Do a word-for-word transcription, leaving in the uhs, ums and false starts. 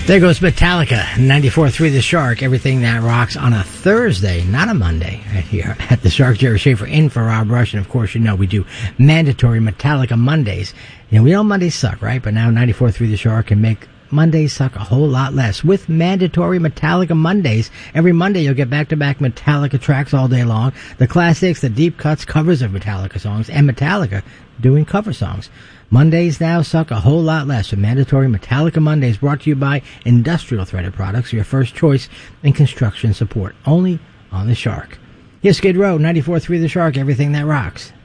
There goes Metallica, ninety-four point three The Shark, everything that rocks on a Thursday, not a Monday, right here at The Shark. Jerry Schaefer in for Rob Rush, and of course, you know, we do mandatory Metallica Mondays. You know, we know Mondays suck, right? But now ninety-four point three The Shark can make Mondays suck a whole lot less with mandatory Metallica Mondays. Every Monday you'll get back-to-back Metallica tracks all day long. The classics, the deep cuts, covers of Metallica songs, and Metallica doing cover songs. Mondays now suck a whole lot less with mandatory Metallica Mondays, brought to you by Industrial Threaded Products, your first choice in construction support. Only on The Shark. Here's Skid Row, ninety-four point three The Shark, everything that rocks.